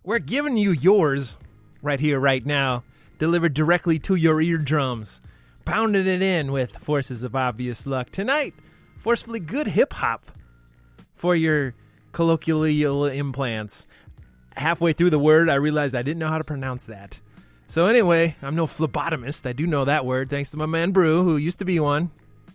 We're giving you yours right here, right now, delivered directly to your eardrums. Pounding it in with Forces of Obvious Luck. Tonight, forcefully good hip-hop for your colloquial implants. Halfway through the word, I realized I didn't know how to pronounce that. So anyway, I'm no phlebotomist. I do know that word, thanks to my man Brew, who used to be one.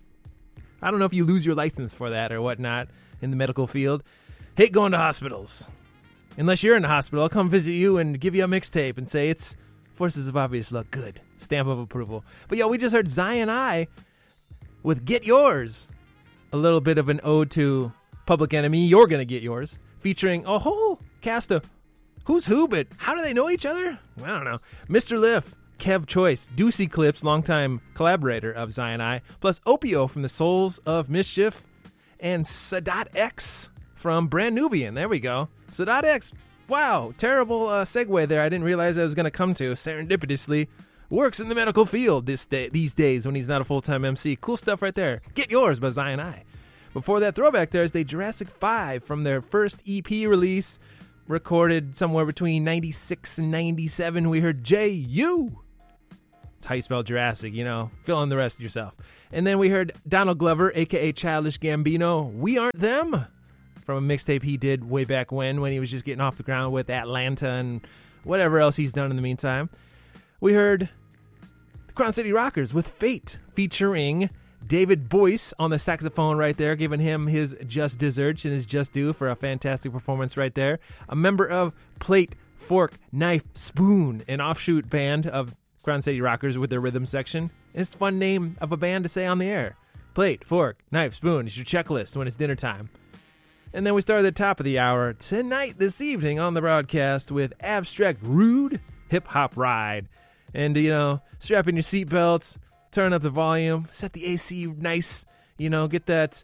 I don't know if you lose your license for that or whatnot in the medical field. Hate going to hospitals. Unless you're in the hospital, I'll come visit you and give you a mixtape and say it's Forces of Obvious Luck. Good. Stamp of approval. But yo, we just heard Zion I with Get Yours. A little bit of an ode to Public Enemy. You're going to get yours. Featuring a whole cast of who's who, but how do they know each other? I don't know. Mr. Liff, Kev Choice, Deucey Clips, longtime collaborator of Zion I, plus Opio from the Souls of Mischief, and Sadat X from Brand Nubian. There we go. Sadat X. Wow, terrible segue there. I didn't realize I was going to come to. Serendipitously works in the medical field these days when he's not a full-time MC. Cool stuff right there. Get Yours by Zion I. Before that, Throwback Thursday, Jurassic 5 from their first EP release, recorded somewhere between 96 and 97. We heard J.U. It's how you spell Jurassic, you know. Fill in the rest yourself. And then we heard Donald Glover, a.k.a. Childish Gambino, We Aren't Them, from a mixtape he did way back when he was just getting off the ground with Atlanta and whatever else he's done in the meantime. We heard the Crown City Rockers with Fate, featuring David Boyce on the saxophone right there, giving him his just desserts and his just due for a fantastic performance right there. A member of Plate, Fork, Knife, Spoon, an offshoot band of Crown City Rockers with their rhythm section. It's a fun name of a band to say on the air. Plate, Fork, Knife, Spoon. It's your checklist when it's dinner time. And then we started at the top of the hour tonight, this evening on the broadcast with Abstract Rude Hip Hop Ride. And, you know, strap in your seatbelts, turn up the volume, set the AC nice, you know, get that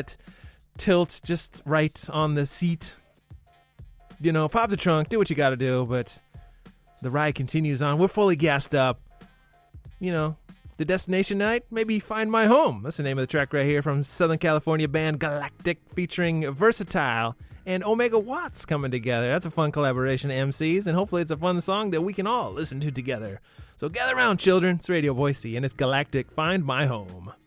tilt just right on the seat. You know, pop the trunk, do what you got to do, but the ride continues on. We're fully gassed up. You know, the destination night, maybe Find My Home. That's the name of the track right here from Southern California band Galactic, featuring Versatile and Omega Watts coming together. That's a fun collaboration of MCs, and hopefully it's a fun song that we can all listen to together. So gather around, children. It's Radio Boise, and it's Galactic, Find My Home.